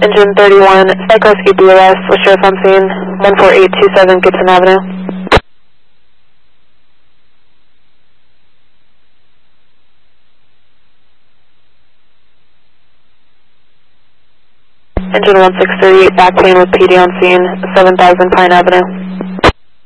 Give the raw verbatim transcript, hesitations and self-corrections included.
Engine thirty-one, Psych Rescue B O S, with Sheriff on scene, one four eight two seven Gibson Avenue. Engine one six three, back plane with P D on scene, seven thousand Pine Avenue.